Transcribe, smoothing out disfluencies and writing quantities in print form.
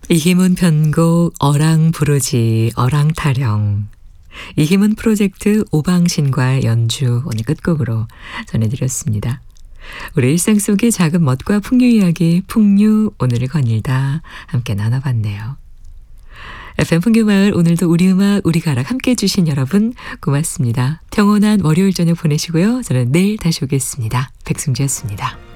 이희문 편곡 어랑 부르지 어랑타령. 이희문 프로젝트 오방신과의 연주 오늘 끝곡으로 전해드렸습니다. 우리 일상 속의 작은 멋과 풍류 이야기 풍류 오늘을 거닐다 함께 나눠봤네요. FM 풍류마을 오늘도 우리 음악 우리 가락 함께 해주신 여러분 고맙습니다. 평온한 월요일 저녁 보내시고요. 저는 내일 다시 오겠습니다. 백승주였습니다.